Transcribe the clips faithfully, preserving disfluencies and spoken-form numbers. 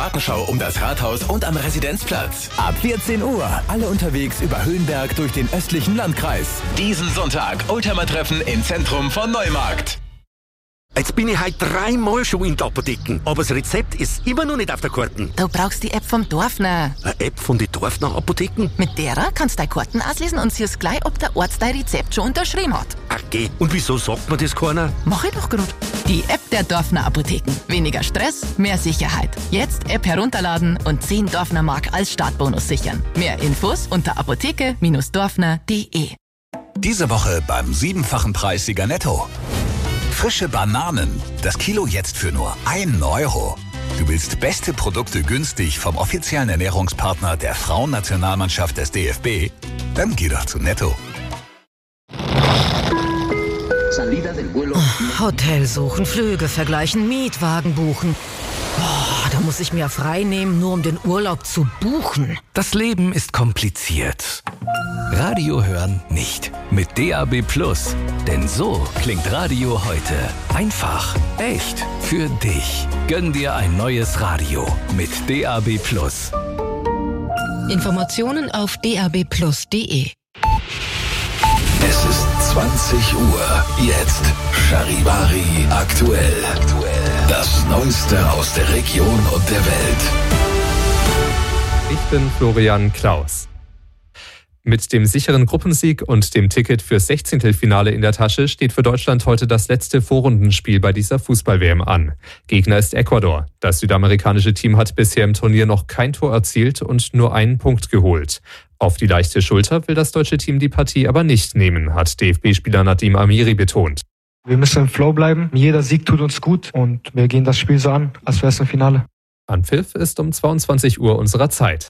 Gartenschau um das Rathaus und am Residenzplatz. Ab vierzehn Uhr. Alle unterwegs über Höhenberg durch den östlichen Landkreis. Diesen Sonntag Oldtimer-Treffen im Zentrum von Neumarkt. Jetzt bin ich heute dreimal schon in der Apotheke, aber das Rezept ist immer noch nicht auf der Karte. Du brauchst die App vom Dorfner. Eine App von den Dorfner Apotheken? Mit derer kannst du deine Karten auslesen und siehst gleich, ob der Arzt dein Rezept schon unterschrieben hat. Ach geh, und wieso sagt mir das keiner? Mach ich doch grad. Die App der Dorfner Apotheken. Weniger Stress, mehr Sicherheit. Jetzt App herunterladen und zehn Dorfner Mark als Startbonus sichern. Mehr Infos unter apotheke Dorfner punkt de. Diese Woche beim siebenfachen Preissieger Netto. Frische Bananen. Das Kilo jetzt für nur ein Euro. Du willst beste Produkte günstig vom offiziellen Ernährungspartner der Frauennationalmannschaft des D F B? Dann geh doch zu Netto. Hotel suchen, Flüge vergleichen, Mietwagen buchen. Oh, da muss ich mir frei nehmen, nur um den Urlaub zu buchen. Das Leben ist kompliziert. Radio hören nicht. Mit D A B Plus. Denn so klingt Radio heute. Einfach, echt, für dich. Gönn dir ein neues Radio mit D A B Plus. Informationen auf d a b plus punkt de. Es ist zwanzig Uhr. Jetzt Charivari aktuell. Das Neueste aus der Region und der Welt. Ich bin Florian Klaus. Mit dem sicheren Gruppensieg und dem Ticket fürs Sechzehntelfinale in der Tasche steht für Deutschland heute das letzte Vorrundenspiel bei dieser Fußball-W M an. Gegner ist Ecuador. Das südamerikanische Team hat bisher im Turnier noch kein Tor erzielt und nur einen Punkt geholt. Auf die leichte Schulter will das deutsche Team die Partie aber nicht nehmen, hat D F B-Spieler Nadim Amiri betont. Wir müssen im Flow bleiben. Jeder Sieg tut uns gut und wir gehen das Spiel so an, als wäre es ein Finale. Anpfiff ist um zweiundzwanzig Uhr unserer Zeit.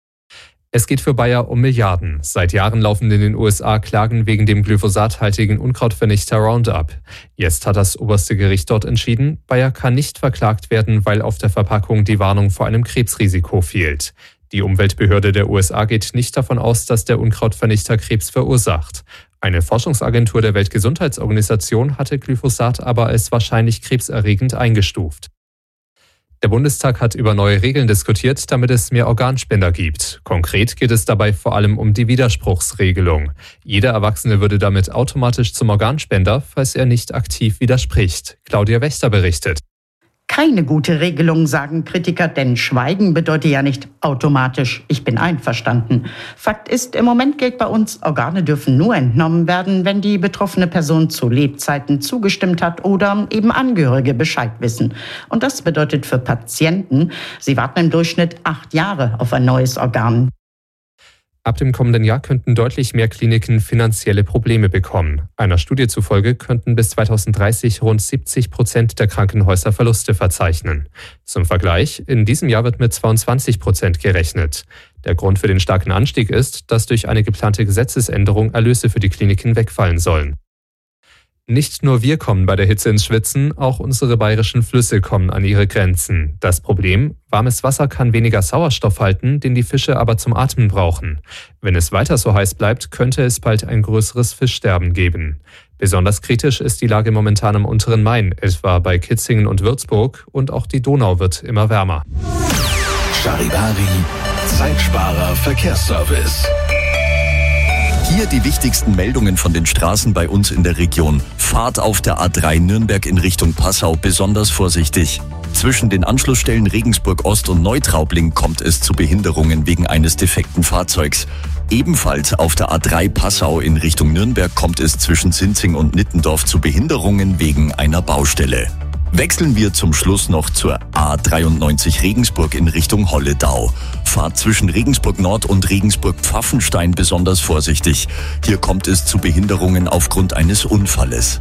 Es geht für Bayer um Milliarden. Seit Jahren laufen in den U S A Klagen wegen dem glyphosathaltigen Unkrautvernichter Roundup. Jetzt hat das oberste Gericht dort entschieden, Bayer kann nicht verklagt werden, weil auf der Verpackung die Warnung vor einem Krebsrisiko fehlt. Die Umweltbehörde der U S A geht nicht davon aus, dass der Unkrautvernichter Krebs verursacht. Eine Forschungsagentur der Weltgesundheitsorganisation hatte Glyphosat aber als wahrscheinlich krebserregend eingestuft. Der Bundestag hat über neue Regeln diskutiert, damit es mehr Organspender gibt. Konkret geht es dabei vor allem um die Widerspruchsregelung. Jeder Erwachsene würde damit automatisch zum Organspender, falls er nicht aktiv widerspricht. Claudia Wächter berichtet. Keine gute Regelung, sagen Kritiker, denn Schweigen bedeutet ja nicht automatisch, ich bin einverstanden. Fakt ist, im Moment gilt bei uns, Organe dürfen nur entnommen werden, wenn die betroffene Person zu Lebzeiten zugestimmt hat oder eben Angehörige Bescheid wissen. Und das bedeutet für Patienten, sie warten im Durchschnitt acht Jahre auf ein neues Organ. Ab dem kommenden Jahr könnten deutlich mehr Kliniken finanzielle Probleme bekommen. Einer Studie zufolge könnten bis zweitausenddreißig rund siebzig Prozent der Krankenhäuser Verluste verzeichnen. Zum Vergleich, in diesem Jahr wird mit zweiundzwanzig Prozent gerechnet. Der Grund für den starken Anstieg ist, dass durch eine geplante Gesetzesänderung Erlöse für die Kliniken wegfallen sollen. Nicht nur wir kommen bei der Hitze ins Schwitzen, auch unsere bayerischen Flüsse kommen an ihre Grenzen. Das Problem: warmes Wasser kann weniger Sauerstoff halten, den die Fische aber zum Atmen brauchen. Wenn es weiter so heiß bleibt, könnte es bald ein größeres Fischsterben geben. Besonders kritisch ist die Lage momentan am unteren Main, etwa bei Kitzingen und Würzburg, und auch die Donau wird immer wärmer. Charivari, Zeitsparer Verkehrsservice. Hier die wichtigsten Meldungen von den Straßen bei uns in der Region. Fahrt auf der A drei Nürnberg in Richtung Passau besonders vorsichtig. Zwischen den Anschlussstellen Regensburg Ost und Neutraubling kommt es zu Behinderungen wegen eines defekten Fahrzeugs. Ebenfalls auf der A drei Passau in Richtung Nürnberg kommt es zwischen Sinzing und Nittendorf zu Behinderungen wegen einer Baustelle. Wechseln wir zum Schluss noch zur A dreiundneunzig Regensburg in Richtung Holledau. Fahrt zwischen Regensburg Nord und Regensburg Pfaffenstein besonders vorsichtig. Hier kommt es zu Behinderungen aufgrund eines Unfalles.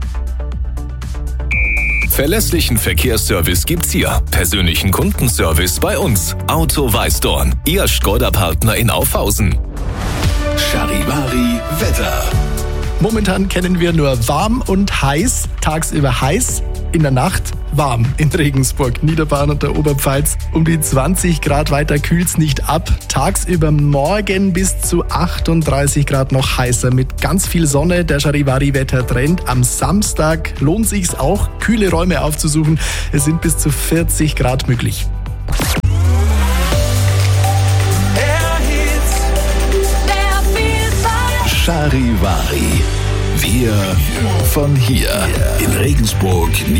Verlässlichen Verkehrsservice gibt's hier. Persönlichen Kundenservice bei uns. Auto Weißdorn, Ihr Skoda-Partner in Aufhausen. Charivari Wetter. Momentan kennen wir nur warm und heiß, tagsüber heiß, in der Nacht warm. In Regensburg, Niederbayern und der Oberpfalz um die zwanzig Grad, weiter kühlt's nicht ab. Tagsüber morgen bis zu achtunddreißig Grad noch heißer mit ganz viel Sonne. Der Charivari-Wettertrend. Am Samstag lohnt sich's auch, kühle Räume aufzusuchen. Es sind bis zu vierzig Grad möglich. Charivari. Wir von hier in Regensburg,